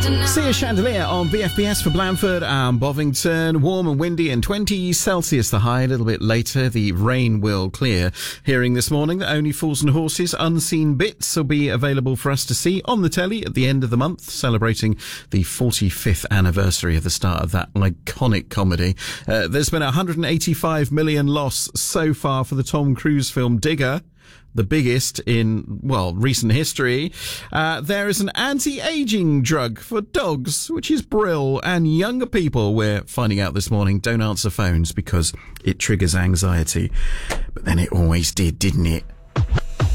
See a chandelier on BFBS for Blandford and Bovington. Warm and windy and 20 Celsius the high. A little bit later, the rain will clear. Hearing this morning that Only Fools and Horses Unseen Bits will be available for us to see on the telly at the end of the month, celebrating the 45th anniversary of the start of that iconic comedy. There's been a 185 million loss so far for the Tom Cruise film Digger, the biggest in, well, recent history. There is an anti-aging drug for dogs, which is Brill, and younger people, we're finding out this morning, don't answer phones because it triggers anxiety. But then it always did, didn't it?